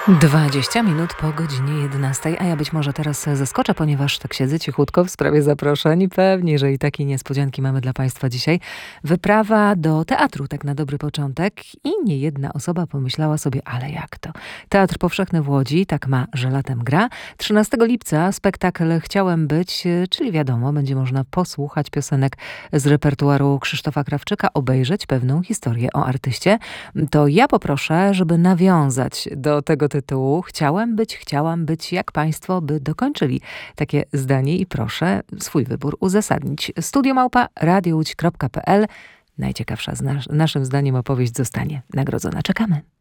20 minut po godzinie 11, a ja być może teraz zaskoczę, ponieważ tak siedzę cichutko w sprawie zaproszeń. Pewnie, że i takie niespodzianki mamy dla Państwa dzisiaj. Wyprawa do teatru, tak na dobry początek. I nie jedna osoba pomyślała sobie, ale jak to? Teatr Powszechny w Łodzi, tak ma, że latem gra. 13 lipca spektakl Chciałem być, czyli wiadomo, będzie można posłuchać piosenek z repertuaru Krzysztofa Krawczyka, obejrzeć pewną historię o artyście. To ja poproszę, żeby nawiązać do tego tytułu chciałam być, jak Państwo by dokończyli takie zdanie i proszę swój wybór uzasadnić. studio@radiołódź.pl. Najciekawsza naszym zdaniem opowieść zostanie nagrodzona. Czekamy.